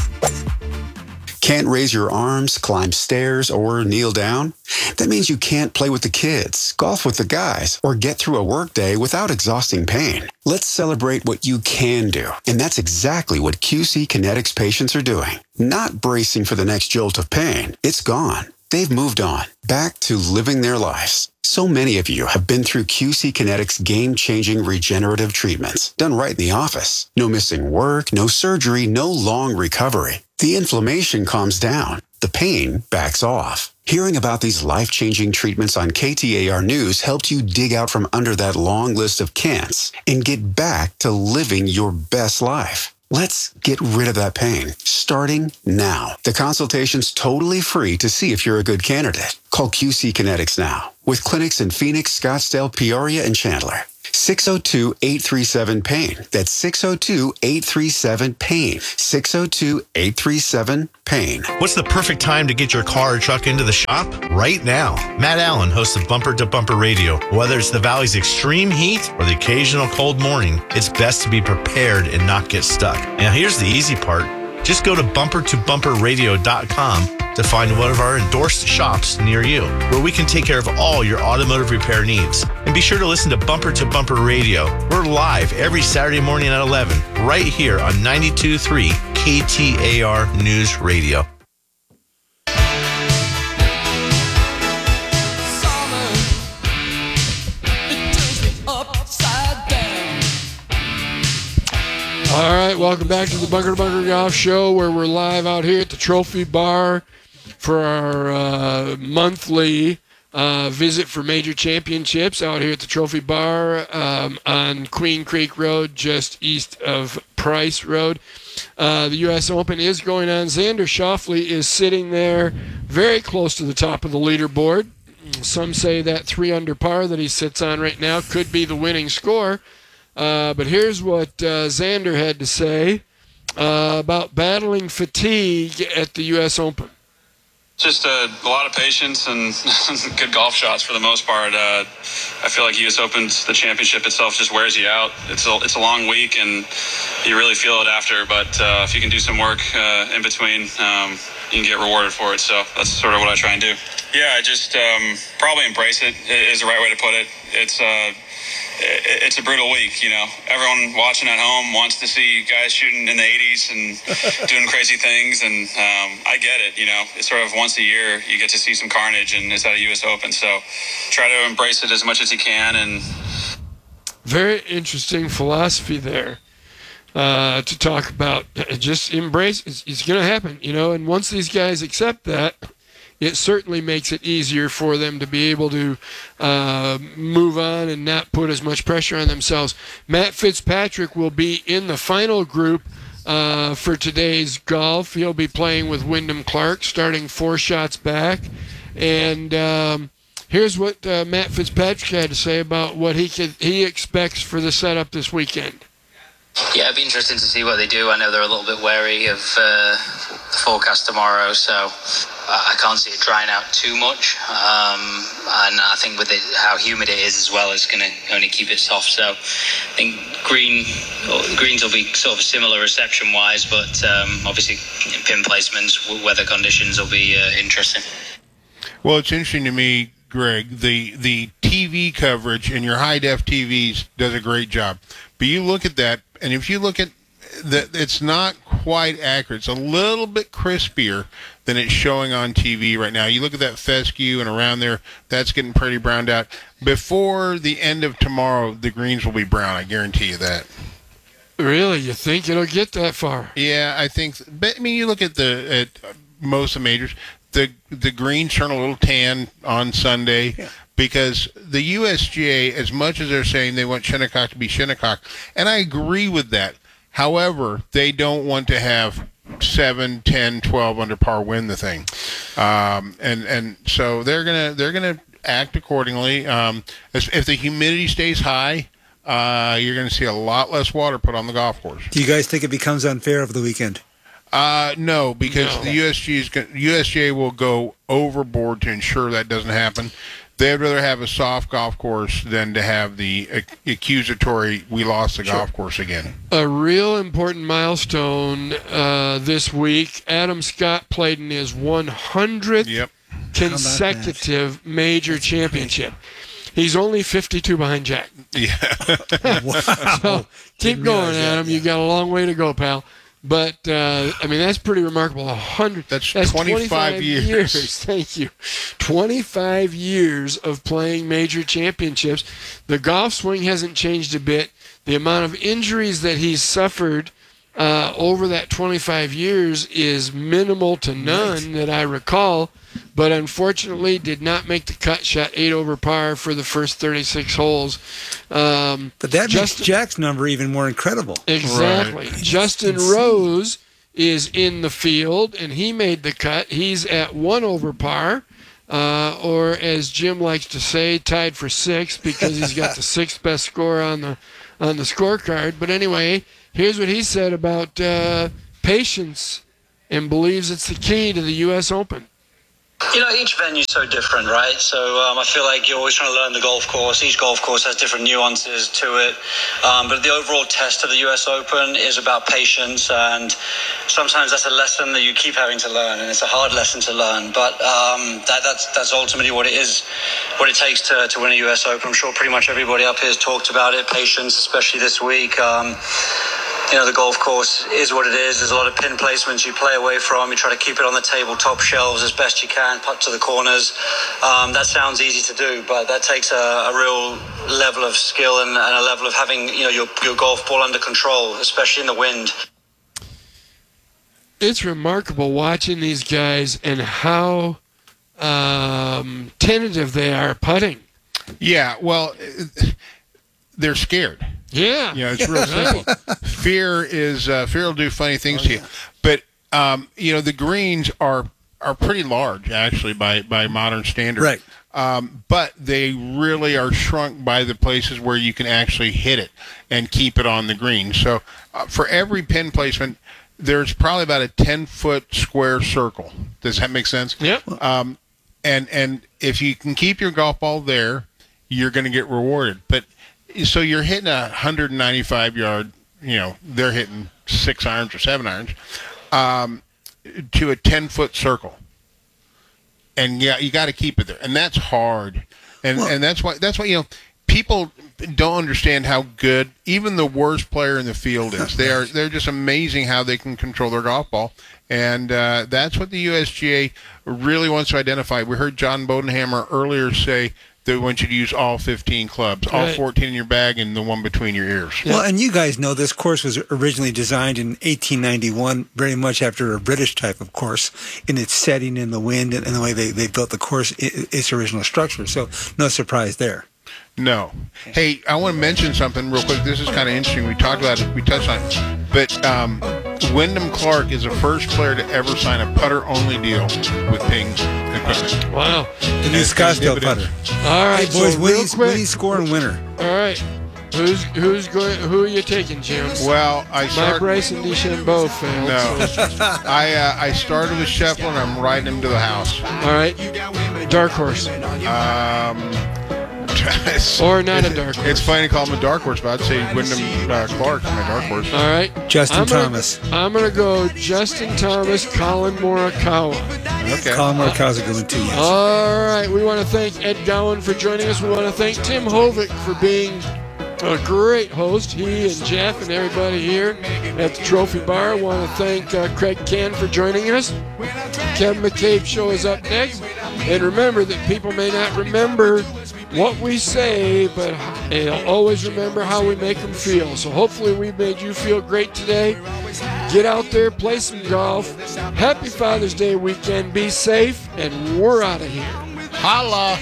S20: Can't raise your arms, climb stairs, or kneel down? That means you can't play with the kids, golf with the guys, or get through a workday without exhausting pain. Let's celebrate what you can do. And that's exactly what Q C Kinetics patients are doing. Not bracing for the next jolt of pain. It's gone. They've moved on, back to living their lives. So many of you have been through Q C Kinetics game-changing regenerative treatments, done right in the office. No missing work, no surgery, no long recovery. The inflammation calms down. The pain backs off. Hearing about these life-changing treatments on K T A R News helped you dig out from under that long list of can'ts and get back to living your best life. Let's get rid of that pain, starting now. The consultation's totally free to see if you're a good candidate. Call Q C Kinetics now, with clinics in Phoenix, Scottsdale, Peoria, and Chandler. six oh two, eight three seven, pain. That's six oh two, eight three seven, pain. six oh two, eight three seven, pain.
S14: What's the perfect time to get your car or truck into the shop? Right now. Matt Allen, host of Bumper to Bumper Radio. Whether it's the Valley's extreme heat or the occasional cold morning, it's best to be prepared and not get stuck. Now here's the easy part. Just go to bumper to bumper radio dot com to find one of our endorsed shops near you, where we can take care of all your automotive repair needs. And be sure to listen to Bumper to Bumper Radio. We're live every Saturday morning at eleven, right here on ninety-two point three K T A R News Radio.
S1: All right, welcome back to the Bunker to Bunker Golf Show, where we're live out here at the Trophy Bar for our uh, monthly uh, visit for major championships out here at the Trophy Bar um, on Queen Creek Road, just east of Price Road. Uh, the U S Open is going on. Xander Schauffele is sitting there very close to the top of the leaderboard. Some say that three under par that he sits on right now could be the winning score. Uh, but here's what uh, Xander had to say uh, about battling fatigue at the U S Open.
S15: Just a, a lot of patience and good golf shots for the most part. Uh, I feel like U S Open, the championship itself, just wears you out. It's a, it's a long week, and you really feel it after. But uh, if you can do some work uh, in between, um, you can get rewarded for it. So that's sort of what I try and do. Yeah, I just um, probably embrace it is the right way to put it. It's uh, it's a brutal week, you know. Everyone watching at home wants to see guys shooting in the eighties and doing crazy things, and um, I get it, you know. It's sort of once a year you get to see some carnage, and it's at a U S Open, so try to embrace it as much as you can. And
S1: very interesting philosophy there uh, to talk about. Just embrace it. It's, it's going to happen, you know, and once these guys accept that, it certainly makes it easier for them to be able to uh, move on and not put as much pressure on themselves. Matt Fitzpatrick will be in the final group uh, for today's golf. He'll be playing with Wyndham Clark, starting four shots back. And um, here's what uh, Matt Fitzpatrick had to say about what he could, he expects for the setup this weekend.
S21: Yeah, it'd be interesting to see what they do. I know they're a little bit wary of uh, the forecast tomorrow, so uh, I can't see it drying out too much. Um, and I think with it, how humid it is as well, it's going to only keep it soft. So I think green greens will be sort of similar reception-wise, but um, obviously pin placements, weather conditions will be uh, interesting.
S2: Well, it's interesting to me, Greg, the the T V coverage and your high-def T Vs does a great job. But you look at that, and if you look at that, it's not quite accurate. It's a little bit crispier than it's showing on T V right now. You look at that fescue and around there, that's getting pretty browned out. Before the end of tomorrow, the greens will be brown. I guarantee you that.
S1: Really? You think it'll get that far?
S2: Yeah, I think. But I mean, you look at the at most of the majors. The the greens turn a little tan on Sunday. Yeah. Because the U S G A, as much as they're saying they want Shinnecock to be Shinnecock, and I agree with that. However, they don't want to have seven, ten, twelve under par win the thing, um, and and so they're gonna they're gonna act accordingly. Um, as, if the humidity stays high, uh, you're gonna see a lot less water put on the golf course.
S12: Do you guys think it becomes unfair over the weekend?
S2: Uh, no, because
S12: No.
S2: the U S G is gonna, U S G A will go overboard to ensure that doesn't happen. They'd rather have a soft golf course than to have the ac- accusatory, we lost the
S1: Sure.
S2: golf course again.
S1: A real important milestone uh, this week. Adam Scott played in his one hundredth
S2: Yep.
S1: consecutive major championship. He's only fifty-two behind Jack.
S2: Yeah.
S1: So keep going, Adam. You got a long way to go, pal. But, uh, I mean, that's pretty remarkable. one hundred.
S2: That's,
S1: that's
S2: twenty-five,
S1: twenty-five
S2: years.
S1: years. Thank you. twenty-five years of playing major championships. The golf swing hasn't changed a bit. The amount of injuries that he's suffered uh, over that twenty-five years is minimal to none that I recall, but unfortunately did not make the cut, shot eight over par for the first thirty-six holes. Um,
S12: but that
S1: Justin,
S12: makes Jack's number even more incredible.
S1: Exactly. Right. Justin Rose is in the field, and he made the cut. He's at one over par, uh, or as Jim likes to say, tied for sixth because he's got the sixth best score on the on the scorecard. But anyway, here's what he said about uh, patience and believes it's the key to the U S Open.
S3: You know, each venue's so different, right? So um, I feel like you're always trying to learn the golf course. Each golf course has different nuances to it. Um, but the overall test of the U S Open is about patience. And sometimes that's a lesson that you keep having to learn. And it's a hard lesson to learn. But um, that, that's that's ultimately what it is, what it takes to, to win a U S Open. I'm sure pretty much everybody up here has talked about it. Patience, especially this week. Um, You know, the golf course is what it is. There's a lot of pin placements you play away from. You try to keep it on the table, top shelves as best you can, putt to the corners. Um, that sounds easy to do, but that takes a, a real level of skill and, and a level of having, you know, your, your golf ball under control, especially in the wind.
S1: It's remarkable watching these guys and how um, tentative they are putting.
S2: Yeah, well, they're scared.
S1: Yeah.
S2: You know, it's real simple. Fear is uh, fear will do funny things oh, to you. Yeah. But um, you know, the greens are are pretty large actually by, by modern standards.
S12: Right.
S2: Um, but they really are shrunk by the places where you can actually hit it and keep it on the green. So uh, for every pin placement, there's probably about a ten foot square circle. Does that make sense?
S1: Yep.
S2: Um, and and if you can keep your golf ball there, you're going to get rewarded. But so you're hitting a one hundred ninety-five yard, you know, they're hitting six irons or seven irons, um, to a ten foot circle. And yeah, you got to keep it there. And that's hard. And well, and that's why, that's why, you know, people don't understand how good even the worst player in the field is. They are, they're just amazing how they can control their golf ball. And uh, that's what the U S G A really wants to identify. We heard John Bodenhammer earlier say they want you to use all fifteen clubs, all right. fourteen in your bag, and the one between your ears.
S12: Well, and you guys know this course was originally designed in eighteen ninety-one, very much after a British type of course, in its setting, in the wind, and the way they, they built the course, its original structure. So no surprise there.
S2: No. Hey, I want to mention something real quick. This is kind of interesting. We talked about it. We touched on it. But um, Wyndham Clark is the first player to ever sign a putter-only deal with Ping Equipment.
S1: Wow.
S12: The new Scottsdale putter.
S1: All right,
S12: hey, boys,
S1: so
S12: winning,
S1: real quick.
S12: winning score and winner.
S1: All right. Who's who's going? Who are you taking, Jim?
S2: Well, I start.
S1: My Bryson DeChambeau failed.
S2: No, I uh, I started with Scheffler and I'm riding him to the house.
S1: All right, dark horse.
S2: Um,
S1: or not a dark horse.
S2: It's funny to call him a dark horse, but I'd say Wyndham uh, Clark is my dark horse.
S1: All right,
S12: Justin
S1: I'm
S12: Thomas.
S1: Gonna, I'm gonna go Justin Thomas, Colin Morikawa.
S2: Okay.
S12: Colin Morikawa's going to yes.
S1: All right, we want to thank Ed Gowan for joining us. We want to thank Tim Hovick for being a great host. He and Jeff and everybody here at the Trophy Bar. I want to thank uh, Craig Ken for joining us. Kevin McCabe show is up next. And remember that people may not remember what we say, but they'll always remember how we make them feel. So hopefully we made you feel great today. Get out there, play some golf. Happy Father's Day weekend. Be safe, and we're out of here.
S2: Holla!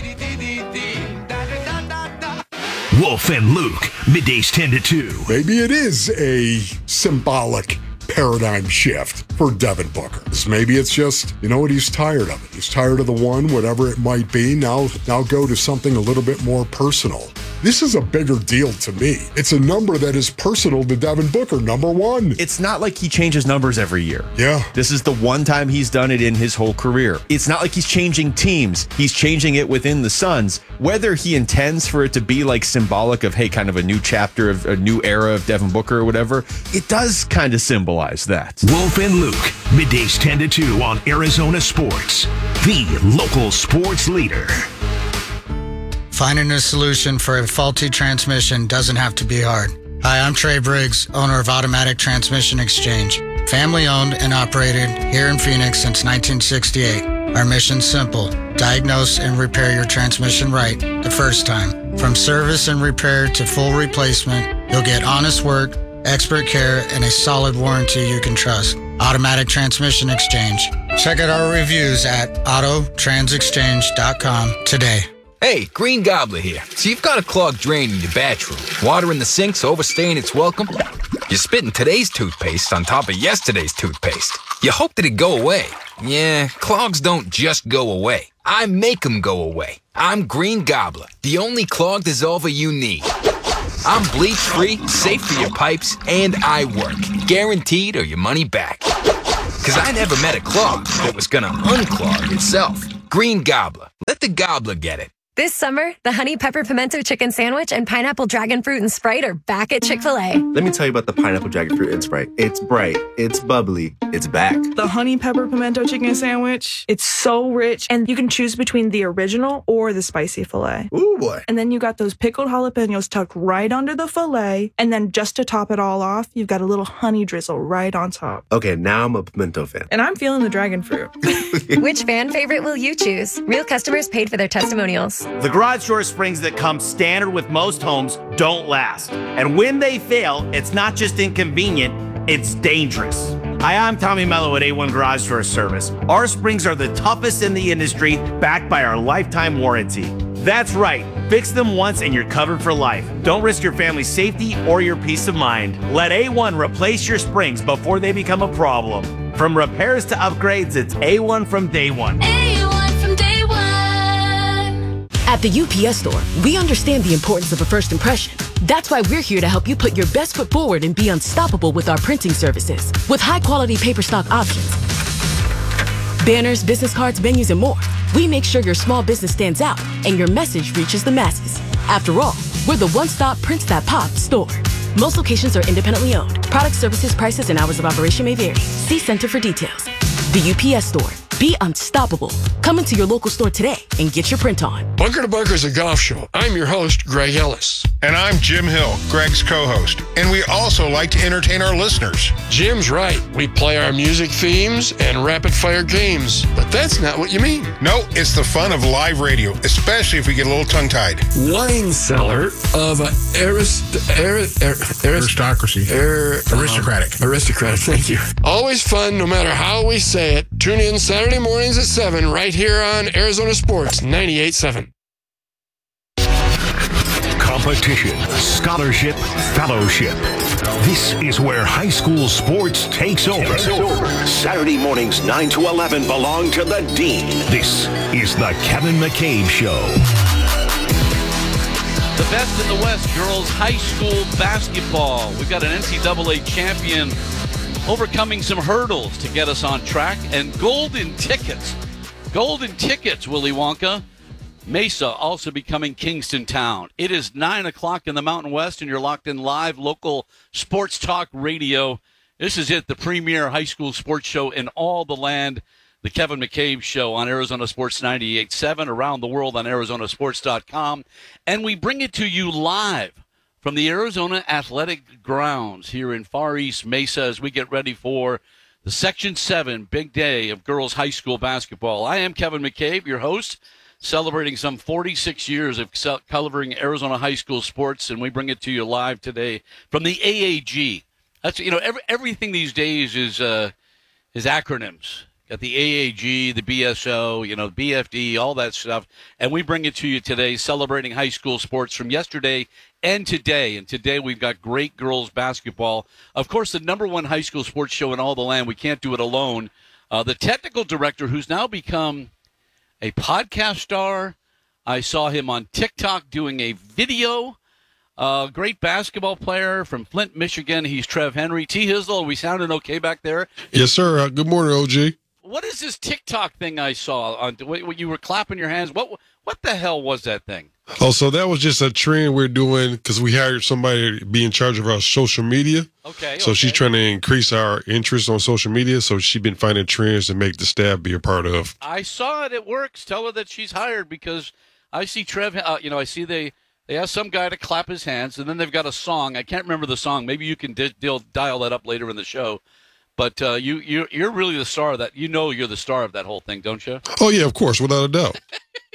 S16: Wolf and Luke, middays ten to two.
S22: Maybe it is a symbolic paradigm shift for Devin Booker. Maybe it's just, you know what, he's tired of it. He's tired of the one, whatever it might be. Now, now go to something a little bit more personal. This is a bigger deal to me. It's a number that is personal to Devin Booker, number one.
S23: It's not like he changes numbers every year.
S22: Yeah.
S23: This is the one time he's done it in his whole career. It's not like he's changing teams. He's changing it within the Suns. Whether he intends for it to be like symbolic of, hey, kind of a new chapter of a new era of Devin Booker or whatever, it does kind of symbolize that.
S16: Wolf and Luke, middays ten to two on Arizona Sports, the local sports leader.
S24: Finding a solution for a faulty transmission doesn't have to be hard. Hi, I'm Trey Briggs, owner of Automatic Transmission Exchange. Family owned and operated here in Phoenix since nineteen sixty-eight. Our mission's simple: diagnose and repair your transmission right the first time. From service and repair to full replacement, you'll get honest work, expert care, and a solid warranty you can trust. Automatic Transmission Exchange. Check out our reviews at auto trans exchange dot com today.
S4: Hey, Green Gobbler here. So you've got a clogged drain in your bathroom. Water in the sink's overstaying its welcome. You're spitting today's toothpaste on top of yesterday's toothpaste. You hope that it'd go away. Yeah, clogs don't just go away. I make them go away. I'm Green Gobbler, the only clog dissolver you need. I'm bleach-free, safe for your pipes, and I work. Guaranteed or your money back. Because I never met a clog that was gonna unclog itself. Green Gobbler. Let the gobbler get it.
S7: This summer, the Honey Pepper Pimento Chicken Sandwich and Pineapple Dragon Fruit and Sprite are back at Chick-fil-A.
S8: Let me tell you about the Pineapple Dragon Fruit and Sprite. It's bright, it's bubbly, it's back.
S13: The Honey Pepper Pimento Chicken Sandwich, it's so rich, and you can choose between the original or the spicy filet.
S8: Ooh, boy.
S13: And then you got those pickled jalapenos tucked right under the filet, and then just to top it all off, you've got a little honey drizzle right on top.
S8: Okay, now I'm a pimento fan.
S13: And I'm feeling the dragon fruit.
S7: Which fan favorite will you choose? Real customers paid for their testimonials.
S25: The garage door springs that come standard with most homes don't last. And when they fail, it's not just inconvenient, it's dangerous. Hi, I'm Tommy Mello at A one Garage Door Service. Our springs are the toughest in the industry, backed by our lifetime warranty. That's right. Fix them once and you're covered for life. Don't risk your family's safety or your peace of mind. Let A one replace your springs before they become a problem. From repairs to upgrades, it's A one from day one.
S26: A one from day one. At the U P S Store, we understand the importance of a first impression. That's why we're here to help you put your best foot forward and be unstoppable with our printing services. With high-quality paper stock options, banners, business cards, menus, and more, we make sure your small business stands out and your message reaches the masses. After all, we're the one-stop prints that pop store. Most locations are independently owned. Product, services, prices, and hours of operation may vary. See Center for details. The U P S Store. Be unstoppable. Come into your local store today and get your print on.
S1: Bunker to Bunker is a golf show. I'm your host, Greg Ellis.
S2: And I'm Jim Hill, Greg's co-host. And we also like to entertain our listeners.
S1: Jim's right. We play our music themes and rapid-fire games. But that's not what you mean.
S2: No, it's the fun of live radio, especially if we get a little tongue-tied.
S1: Wine cellar of arist- arist- arist-
S27: aristocracy.
S1: Er,
S27: aristocratic.
S1: Um, aristocratic, thank you. Always fun, no matter how we say it. Tune in Saturday mornings at seven right here on Arizona Sports ninety-eight point seven.
S16: Competition, scholarship, fellowship. This is where high school sports takes over. Saturday mornings nine to eleven belong to the Dean. This is the Kevin McCabe Show.
S28: The best in the West, girls high school basketball. We've got an N C double A champion overcoming some hurdles to get us on track, and golden tickets. Golden tickets, Willy Wonka. Mesa also becoming Kingston Town. It is nine o'clock in the Mountain West, and you're locked in live local sports talk radio. This is it, the premier high school sports show in all the land, the Kevin McCabe Show on Arizona Sports ninety-eight point seven, around the world on Arizona Sports dot com. And we bring it to you live from the Arizona Athletic Grounds here in Far East Mesa as we get ready for the Section seven big day of girls high school basketball. I am Kevin McCabe, your host, celebrating some forty-six years of covering Arizona high school sports, and we bring it to you live today from the A A G. That's, you know, every, everything these days is uh, is acronyms. Got the A A G, the B S O, you know, B F D, all that stuff, and we bring it to you today, celebrating high school sports from yesterday and today. And today we've got great girls basketball. Of course, the number one high school sports show in all the land. We can't do it alone. Uh, the technical director, who's now become a podcast star. I saw him on TikTok doing a video. Uh, great basketball player from Flint, Michigan. He's Trev Henry. T. Hizzle, are we sounding okay back there?
S27: Yes, sir. Uh, good morning, O G.
S28: What is this TikTok thing I saw? On when you were clapping your hands? What what the hell was that thing?
S27: Oh, so that was just a trend we're doing because we hired somebody to be in charge of our social media.
S28: Okay.
S27: So
S28: okay.
S27: she's trying to increase our interest on social media. So she's been finding trends to make the staff be a part of.
S28: I saw it. It works. Tell her that she's hired because I see Trev. Uh, you know, I see they they ask some guy to clap his hands, and then they've got a song. I can't remember the song. Maybe you can di- deal, dial that up later in the show. But uh, you you you're really the star of that. You know, you're the star of that whole thing, don't you?
S27: Oh yeah, of course, without a doubt.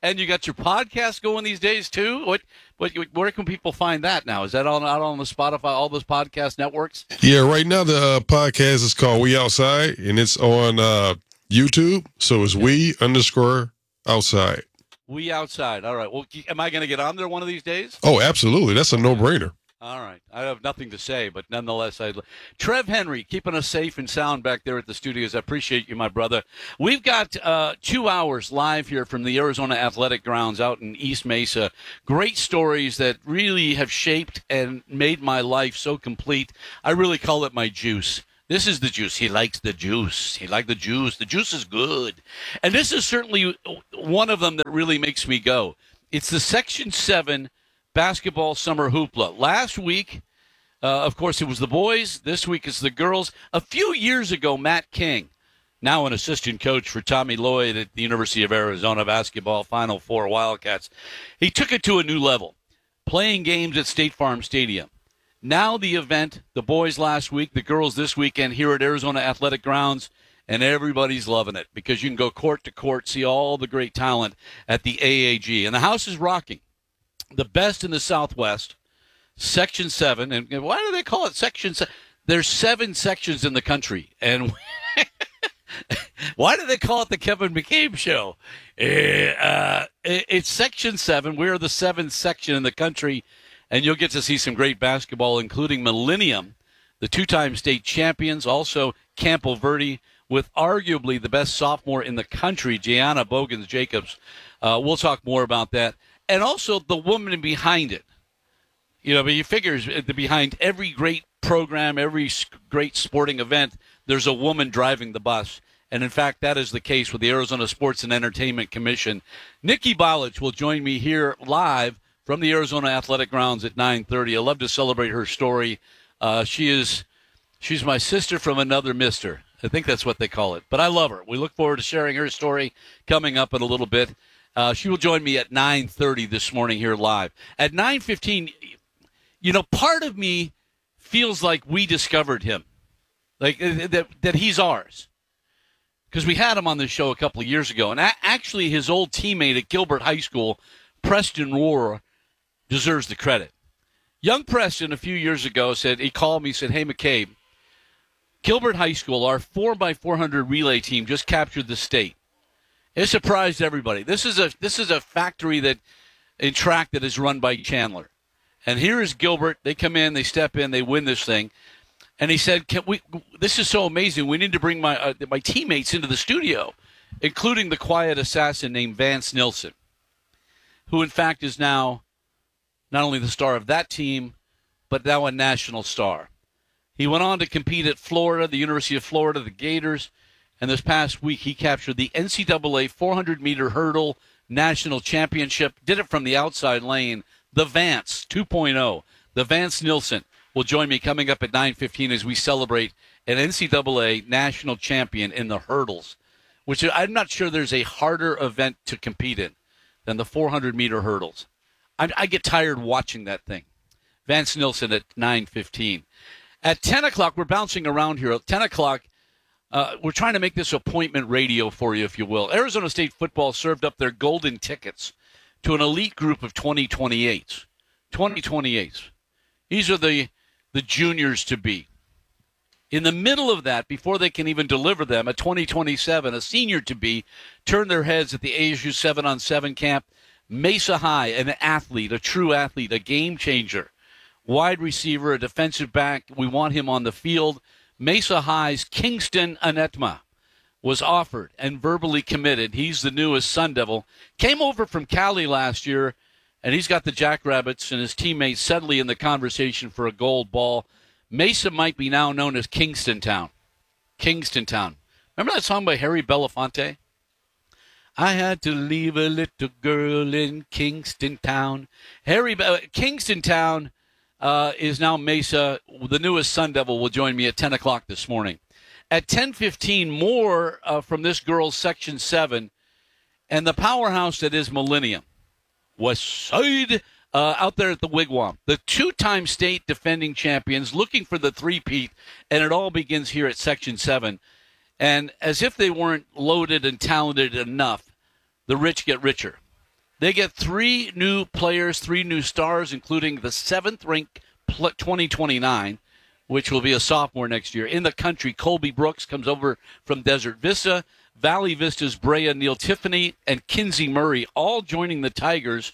S28: And you got your podcast going these days too. What, what, where can people find that now? Is that on out on the Spotify, all those podcast networks?
S27: Yeah, right now the uh, podcast is called We Outside, and it's on uh, YouTube. So it's We underscore Outside.
S28: We Outside. All right. Well, am I going to get on there one of these days?
S27: Oh, absolutely. That's a no-brainer.
S28: All right. I have nothing to say, but nonetheless, I Trev Henry keeping us safe and sound back there at the studios. I appreciate you, my brother. We've got uh, two hours live here from the Arizona Athletic Grounds out in East Mesa. Great stories that really have shaped and made my life so complete. I really call it my juice. This is the juice. He likes the juice. He likes the juice. The juice is good. And this is certainly one of them that really makes me go. It's the Section seven basketball summer hoopla. Last week, uh, of course, it was the boys. This week it's the girls. A few years ago, Matt King, now an assistant coach for Tommy Lloyd at the University of Arizona basketball Final Four Wildcats, he took it to a new level, playing games at State Farm Stadium. Now the event, the boys last week, the girls this weekend here at Arizona Athletic Grounds, and everybody's loving it because you can go court to court, see all the great talent at the A A G. And the house is rocking. The best in the Southwest, Section seven. And why do they call it Section seven? There's seven sections in the country. And why do they call it the Kevin McCabe Show? Uh, it's Section seven. We're the seventh section in the country. And you'll get to see some great basketball, including Millennium, the two-time state champions, also Campo Verde, with arguably the best sophomore in the country, Gianna Bogans-Jacobs. Uh, we'll talk more about that. And also the woman behind it. You know, but you figure behind every great program, every great sporting event, there's a woman driving the bus. And, in fact, that is the case with the Arizona Sports and Entertainment Commission. Nikki Balich will join me here live from the Arizona Athletic Grounds at nine thirty. I love to celebrate her story. Uh, she is she's my sister from another mister. I think that's what they call it. But I love her. We look forward to sharing her story coming up in a little bit. Uh, she will join me at nine thirty this morning here live. At nine fifteen, you know, part of me feels like we discovered him, like that, that he's ours. Because we had him on this show a couple of years ago. And a- actually, his old teammate at Gilbert High School, Preston Rohr, deserves the credit. Young Preston, a few years ago, said, he called me, said, hey, McCabe, Gilbert High School, our four by four hundred relay team just captured the state. It surprised everybody. This is a this is a factory that in track that is run by Chandler. And here is Gilbert. They come in, they step in, they win this thing. And he said, Can we, this is so amazing. We need to bring my uh, my teammates into the studio, including the quiet assassin named Vance Nilsson, who, in fact, is now not only the star of that team, but now a national star. He went on to compete at Florida, the University of Florida, the Gators, and this past week he captured the N C double A four hundred meter hurdle national championship, did it from the outside lane. The Vance two point oh, the Vance Nilsson, will join me coming up at nine fifteen as we celebrate an N C double A national champion in the hurdles, which I'm not sure there's a harder event to compete in than the four hundred meter hurdles. I, I get tired watching that thing. Vance Nilsson at nine fifteen. At ten o'clock, we're bouncing around here. At ten o'clock, uh, we're trying to make this appointment radio for you, if you will. Arizona State football served up their golden tickets to an elite group of twenty twenty-eights. twenty twenty-eights. These are the, the juniors to be. In the middle of that, before they can even deliver them, a twenty twenty-seven, a senior to be, turn their heads at the A S U seven on seven camp. Mesa High, an athlete, a true athlete, a game changer. Wide receiver, a defensive back. We want him on the field. Mesa High's Kingston Anetma was offered and verbally committed. He's the newest Sun Devil. Came over from Cali last year, and he's got the Jackrabbits and his teammates suddenly in the conversation for a gold ball. Mesa might be now known as Kingston Town. Kingston Town. Remember that song by Harry Belafonte? I had to leave a little girl in Kingston Town. Harry Be- Kingston Town uh, is now Mesa. The newest Sun Devil will join me at ten o'clock this morning. At ten fifteen, more uh, from this girls' Section seven and the powerhouse that is Millennium. West Side uh, out there at the Wigwam. The two-time state defending champions looking for the three-peat, and it all begins here at Section seven. And as if they weren't loaded and talented enough, the rich get richer. They get three new players, three new stars, including the seventh-ranked twenty twenty-nine, which will be a sophomore next year. In the country, Colby Brooks comes over from Desert Vista. Valley Vista's Brea Neal Tiffany and Kinsey Murray all joining the Tigers.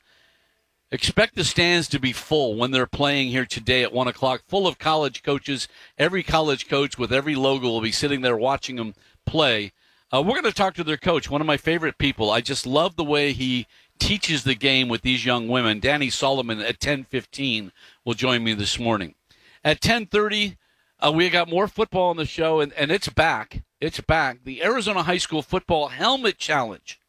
S28: Expect the stands to be full when they're playing here today at one o'clock, full of college coaches. Every college coach with every logo will be sitting there watching them play. Uh, we're going to talk to their coach, one of my favorite people. I just love the way he teaches the game with these young women. Danny Solomon at ten fifteen will join me this morning. At ten thirty, uh, we got more football on the show, and, and it's back. It's back. The Arizona High School Football Helmet Challenge.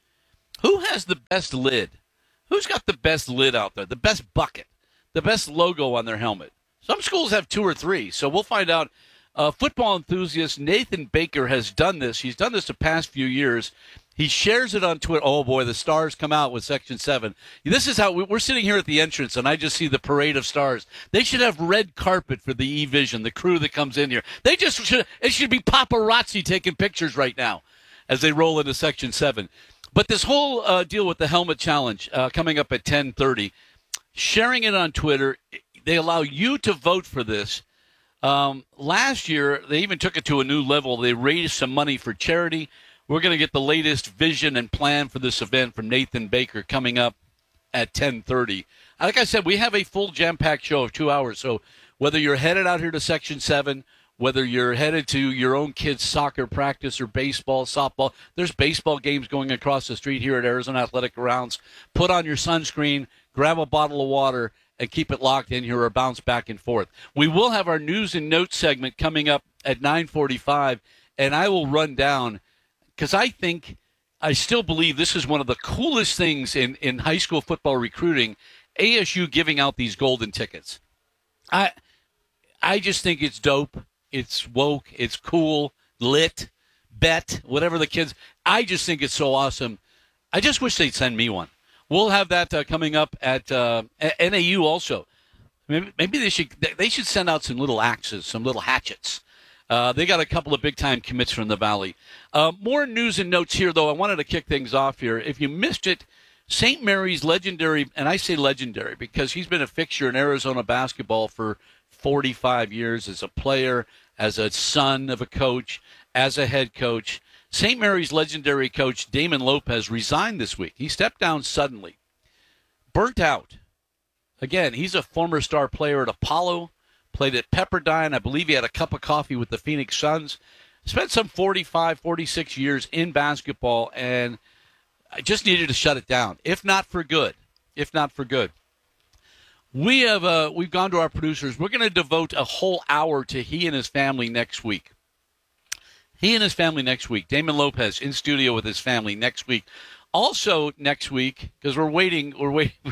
S28: Who has the best lid? Who's got the best lid out there, the best bucket, the best logo on their helmet? Some schools have two or three, so we'll find out. Uh, football enthusiast Nathan Baker has done this. He's done this the past few years. He shares it on Twitter. Oh, boy, the stars come out with Section seven. This is how we, we're sitting here at the entrance, and I just see the parade of stars. They should have red carpet for the E-Vision, the crew that comes in here. They just should, it should be paparazzi taking pictures right now as they roll into Section seven. But this whole uh, deal with the Helmet Challenge uh, coming up at ten thirty, sharing it on Twitter, they allow you to vote for this. Um, last year, they even took it to a new level. They raised some money for charity. We're going to get the latest vision and plan for this event from Nathan Baker coming up at ten thirty. Like I said, we have a full jam-packed show of two hours. So whether you're headed out here to Section seven, whether you're headed to your own kids' soccer practice or baseball, softball, there's baseball games going across the street here at Arizona Athletic Grounds. Put on your sunscreen, grab a bottle of water, and keep it locked in here or bounce back and forth. We will have our news and notes segment coming up at nine forty-five, and I will run down because I think, I still believe this is one of the coolest things in, in high school football recruiting, A S U giving out these golden tickets. I I just think it's dope. It's woke. It's cool. Lit. Bet. Whatever the kids. I just think it's so awesome. I just wish they'd send me one. We'll have that uh, coming up at uh, N A U also. Maybe, maybe they should they should send out some little axes, some little hatchets. Uh, they got a couple of big-time commits from the Valley. Uh, more news and notes here, though. I wanted to kick things off here. If you missed it, Saint Mary's legendary, and I say legendary because he's been a fixture in Arizona basketball for forty-five years as a player, as a son of a coach, as a head coach. Saint Mary's legendary coach Damon Lopez resigned this week. He stepped down suddenly. Burnt out. Again, he's a former star player at Apollo, played at Pepperdine. I believe he had a cup of coffee with the Phoenix Suns. Spent some forty-five, forty-six years in basketball, and I just needed to shut it down, if not for good. If not for good. We have uh, we've gone to our producers. We're going to devote a whole hour to he and his family next week. He and his family next week. Damon Lopez in studio with his family next week. Also next week, because we're waiting, we're waiting.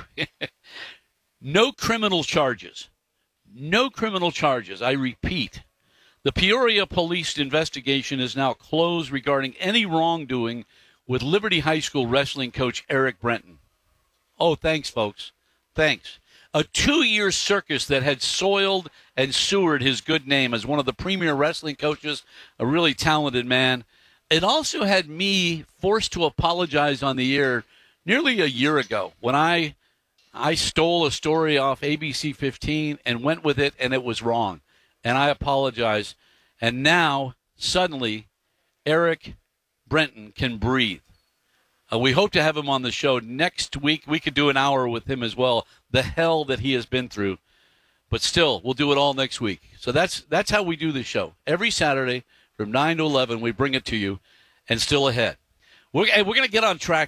S28: No criminal charges. No criminal charges. I repeat, the Peoria police investigation is now closed regarding any wrongdoing with Liberty High School wrestling coach Eric Brenton. Oh, thanks, folks. Thanks. A two-year circus that had soiled and sewered his good name as one of the premier wrestling coaches, a really talented man. It also had me forced to apologize on the air nearly a year ago when I I stole a story off A B C fifteen and went with it, and it was wrong. And I apologize. And now, suddenly, Eric Brenton can breathe. Uh, we hope to have him on the show next week. We could do an hour with him as well. The hell that he has been through. But still, we'll do it all next week. So that's that's how we do the show. Every Saturday from nine to eleven, we bring it to you, and still ahead. We're, we're going to get on track